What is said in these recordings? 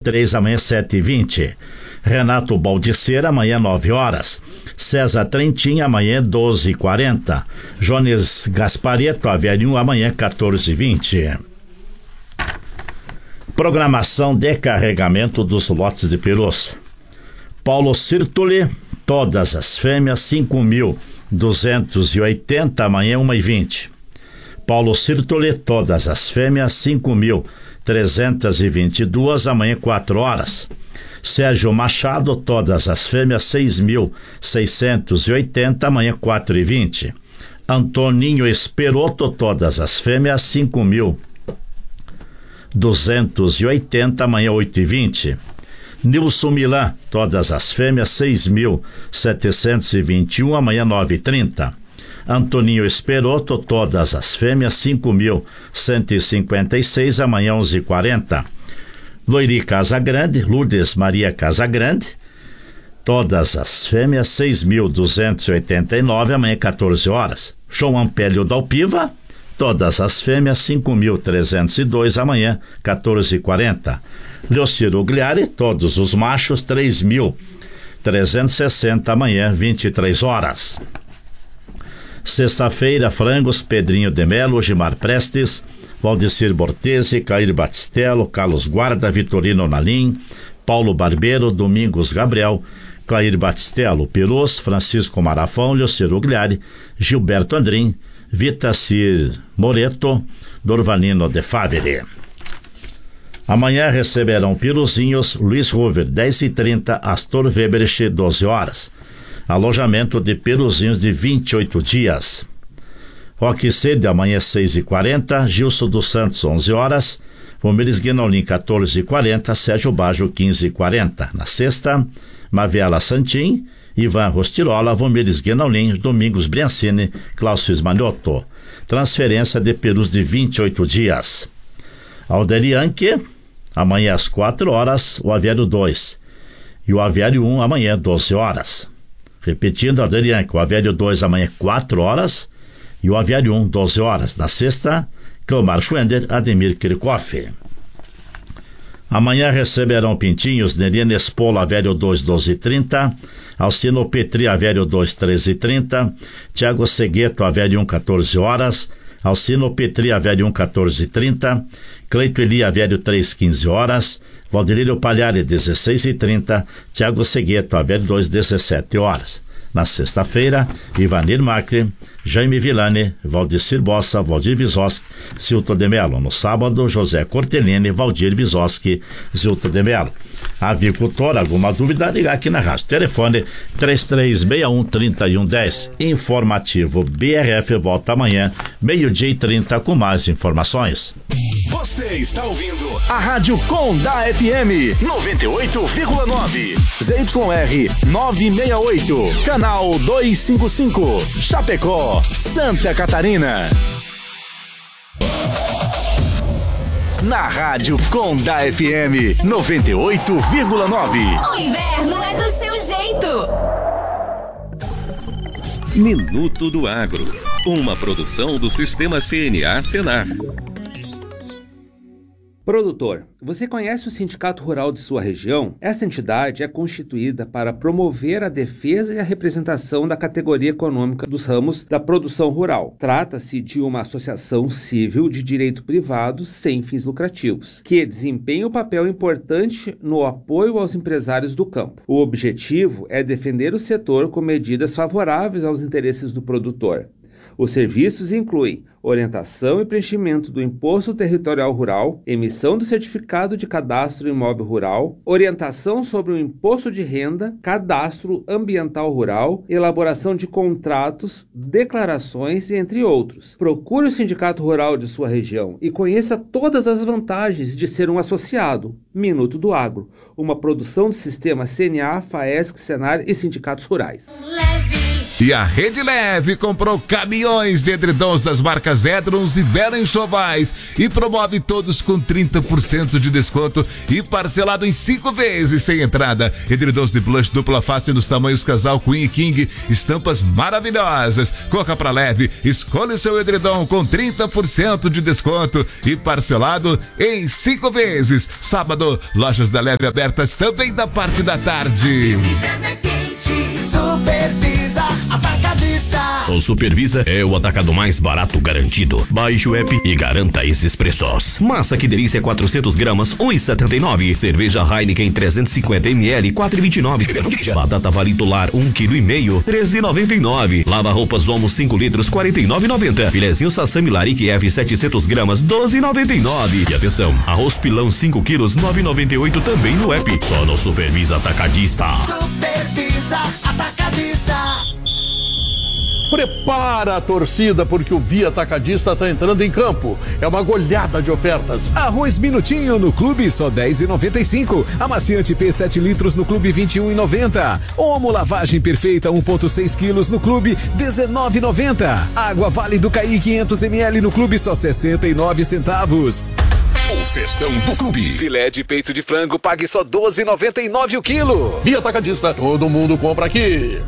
23, amanhã 7h20. Renato Baldiceira, amanhã 9 horas. César Trentin, amanhã 12h40. Jones Gasparetto, Aviário 1, amanhã 14h20. Programação de carregamento dos lotes de perus. Paulo Sirtoli, todas as fêmeas, 5.280, amanhã 1h20. Paulo Sirtoli, todas as fêmeas, 5.322, amanhã 4 horas. Sérgio Machado, todas as fêmeas, 6.680, amanhã 4h20. Antoninho Esperoto, todas as fêmeas, 5.280, amanhã 8h20. Nilson Milan, todas as fêmeas, 6.721, amanhã 9h30. Antoninho Esperoto, todas as fêmeas, 5.156, amanhã 11h40. Loiri Casagrande, Lourdes Maria Casagrande, todas as fêmeas, 6.289, amanhã 14 horas. João Ampélio Dalpiva, todas as fêmeas, 5.302, amanhã 14h40. Leociro Gliari, todos os machos, 3.360, amanhã 23 horas. Sexta-feira, frangos, Pedrinho de Melo, Gimar Prestes, Valdecir Bortese, Cair Batistello, Carlos Guarda, Vitorino Nalim, Paulo Barbeiro, Domingos Gabriel, Clair Batistello, Perus, Francisco Marafão, Leociro Gliari, Gilberto Andrim, Vitacir Moreto, Dorvalino de Favre. Amanhã receberão piruzinhos Luiz Ruver, 10h30, Astor Weberich, 12 horas. Alojamento de peruzinhos de 28 dias. Roque Sede, amanhã 6h40, Gilson dos Santos, 11 horas. Vomires Guinolin, 14h40, Sérgio Baggio, 15h40. Na sexta, Maviela Santim, Ivan Rostirola, Vomires Guinolin, Domingos Briancini, Cláudio Ismanioto. Transferência de perus de 28 dias. Alderianque, amanhã às 4 horas, o Aviário 2. E o Aviário 1, amanhã, 12 horas. Repetindo, Alderianque, o Aviário 2, amanhã, 4 horas. E o Aviário 1, 12 horas. Na sexta, Cleomar Schwender, Ademir Kirchhoff. Amanhã receberão pintinhos Neriane Espolo, Aviário 2, 12h30. Alcino Petri, Aviário 2, 13h30. Tiago Segueto, Aviário 1, 14 horas. Alcino Petri, Aviário 1, 14h30. Cleito Eli, Aviário 3, 15 horas. Valdelírio Palhari, 16h30. Tiago Segueto, Aviário 2, 17 horas. Na sexta-feira, Ivanir Macri, Jaime Villani, Valdecir Bossa, Valdir Visoski, Zilton de Mello. No sábado, José Cortellini, Valdir Visoski, Zilton de Mello. Avicultor, alguma dúvida, ligar aqui na rádio. Telefone 3361-3110. Informativo BRF volta amanhã, 12h30, com mais informações. Você está ouvindo a Rádio Condá FM 98,9. ZYR 968. Canal 255. Chapecó, Santa Catarina. Na Rádio Condá FM 98,9. O inverno é do seu jeito. Minuto do Agro. Uma produção do Sistema CNA Senar. Produtor, você conhece o Sindicato Rural de sua região? Essa entidade é constituída para promover a defesa e a representação da categoria econômica dos ramos da produção rural. Trata-se de uma associação civil de direito privado sem fins lucrativos, que desempenha um papel importante no apoio aos empresários do campo. O objetivo é defender o setor com medidas favoráveis aos interesses do produtor. Os serviços incluem orientação e preenchimento do Imposto Territorial Rural, emissão do Certificado de Cadastro Imóvel Rural, orientação sobre o Imposto de Renda, Cadastro Ambiental Rural, elaboração de contratos, declarações, entre outros. Procure o Sindicato Rural de sua região e conheça todas as vantagens de ser um associado. Minuto do Agro, uma produção do Sistema CNA, FAESC, Senar e Sindicatos Rurais. Leve. E a Rede Leve comprou caminhões de edredons das marcas Edrons e Bela Enxovais e promove todos com 30% de desconto e parcelado em 5 vezes sem entrada. Edredons de plush dupla face nos tamanhos casal Queen e King, estampas maravilhosas. Corra pra Leve, escolha o seu edredom com 30% de desconto e parcelado em 5 vezes. Sábado, lojas da Leve abertas também da parte da tarde. Supervisa Atacadista. O Supervisa é o atacado mais barato garantido. Baixe o app e garanta esses preços. Massa que delícia 400 gramas, 1,79. Cerveja Heineken 350 ml, 4,29. Batata Valitular 1,5 kg, 13,99. Lava roupas Omo 5 litros, 49,90. Filezinho Sassami Larique F 700 gramas, 12,99. E atenção, arroz pilão 5 quilos, 9,98 também no app. Só no Supervisa Atacadista. Supervisa Atacadista. Prepara a torcida porque o Via Atacadista está entrando em campo. É uma goleada de ofertas. Arroz Minutinho no Clube só R$10,95. Amaciante P 7 litros no Clube R$21,90. Omo Lavagem Perfeita 1,6 quilos no Clube R$19,90. Água Vale do Caí 500 ml no Clube só 69 centavos. O festão do Clube. Filé de peito de frango pague só R$12,99 o quilo. Via Atacadista, todo mundo compra aqui.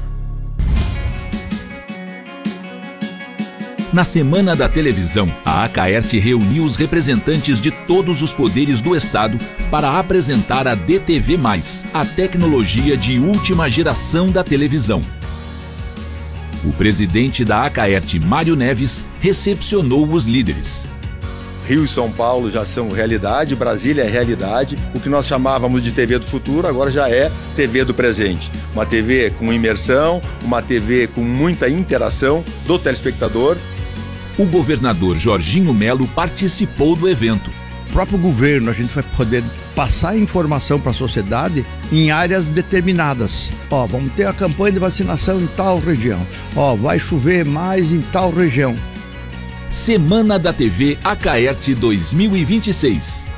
Na Semana da Televisão, a Acaerte reuniu os representantes de todos os poderes do Estado para apresentar a DTV+, a tecnologia de última geração da televisão. O presidente da Acaerte, Mário Neves, recepcionou os líderes. Rio e São Paulo já são realidade, Brasília é realidade. O que nós chamávamos de TV do futuro agora já é TV do presente. Uma TV com imersão, uma TV com muita interação do telespectador. O governador Jorginho Melo participou do evento. O próprio governo, a gente vai poder passar informação para a sociedade em áreas determinadas. Vamos ter a campanha de vacinação em tal região. Vai chover mais em tal região. Semana da TV Acaerte 2026.